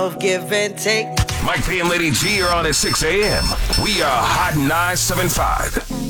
love, give and take. Mike P and Lady G are on at 6 a.m. We are Hot 975.